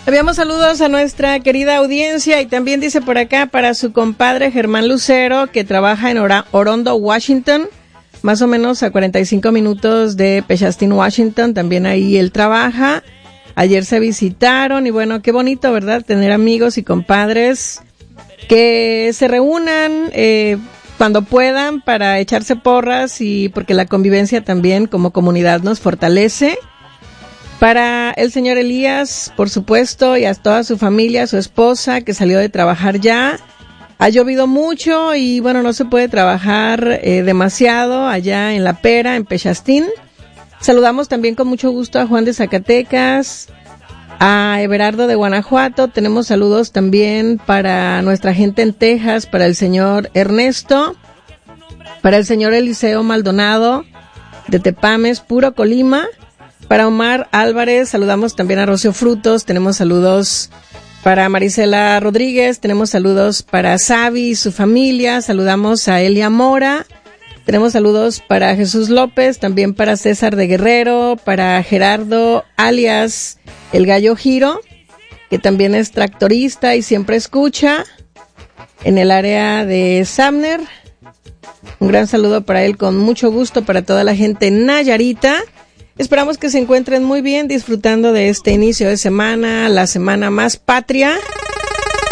Enviamos saludos a nuestra querida audiencia y también dice por acá para su compadre Germán Lucero, que trabaja en Orondo, Washington, más o menos a 45 minutos de Peshastin, Washington. También ahí él trabaja. Ayer se visitaron y bueno, qué bonito, ¿verdad? Tener amigos y compadres que se reúnan cuando puedan para echarse porras y porque la convivencia también como comunidad nos fortalece. Para el señor Elías, por supuesto, y a toda su familia, su esposa, que salió de trabajar ya. Ha llovido mucho y, bueno, no se puede trabajar demasiado allá en La Pera, en Peshastin. Saludamos también con mucho gusto a Juan de Zacatecas, a Everardo de Guanajuato. Tenemos saludos también para nuestra gente en Texas, para el señor Ernesto, para el señor Eliseo Maldonado de Tepames, Puro Colima. Para Omar Álvarez, saludamos también a Rocío Frutos, tenemos saludos para Marisela Rodríguez, tenemos saludos para Savi y su familia, saludamos a Elia Mora, tenemos saludos para Jesús López, también para César de Guerrero, para Gerardo alias El Gallo Giro, que también es tractorista y siempre escucha en el área de Samner. Un gran saludo para él con mucho gusto, para toda la gente nayarita. Esperamos que se encuentren muy bien disfrutando de este inicio de semana, la semana más patria.